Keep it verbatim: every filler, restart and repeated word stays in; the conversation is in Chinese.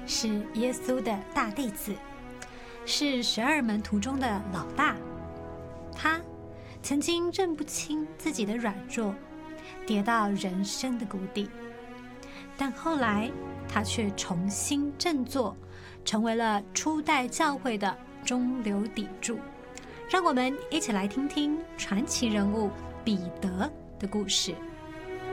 是耶稣的大弟子，是十二门徒中的老大。他曾经认不清自己的软弱，跌到人生的谷底，但后来他却重新振作，成为了初代教会的中流砥柱。让我们一起来听听传奇人物彼得的故事。